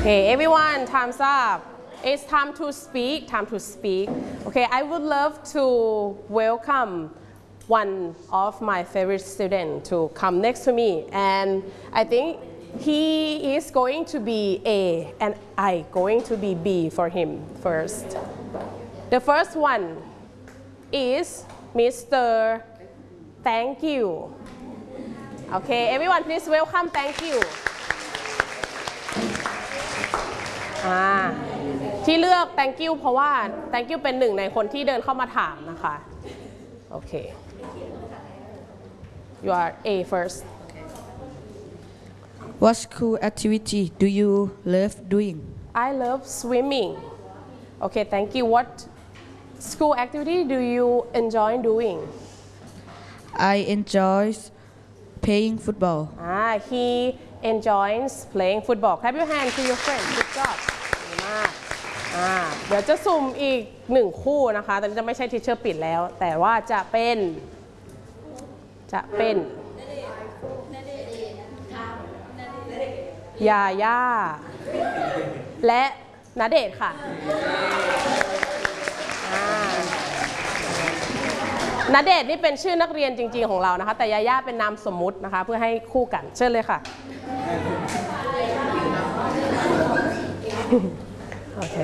Okay, everyone, time's up. It's time to speak, time to speak. Okay, I would love to welcome one of my favorite students to come next to me. And I think he is going to be A and I going to be B for him first. The first one is Mr. Thank you. Okay, everyone please welcome Thank you. ที่เลือก thank you เพราะว่า thank you เป็นหนึ่งในคนที่เดินเข้ามาถามนะคะโอเค you are A first What school activity do you love doing? I love swimming okay thank you what school activity do you enjoy doing I enjoy playing football. He enjoys playing football clap your hand to your friend good job ดีมากเดี๋ยวจะซูมอีกหนึ่งคู่นะคะแต่จะไม่ใช่ทีเชอร์ปิดแล้วแต่ว่าจะเป็นยาย่าและณเดชน์ค่ะณเดชน์นี่เป็นชื่อนักเรียนจริงๆของเรานะคะแต่ยาย่าเป็นนามสมมุตินะคะเพื่อให้คู่กันเชิญเลยค่ะโอเค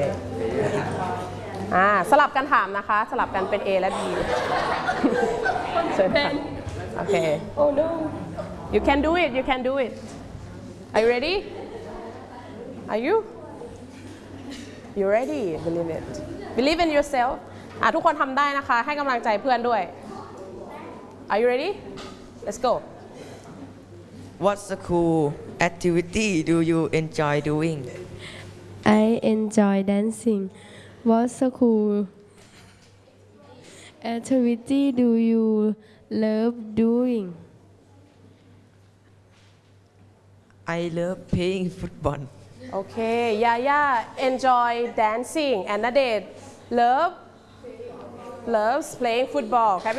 สลับกันถามนะคะสลับกันเป็น A และ B เชิญค่ะโอเค Oh no you can do it you can do it Are you ready Are you You ready Believe it Believe in yourself ทุกคนทำได้นะคะให้กำลังใจเพื่อนด้วย Are you ready Let's go What school activity do you enjoy doing I enjoy dancing What school activity do you love doing I love playing football Okay Yaya enjoy dancing and Nadet loves playing football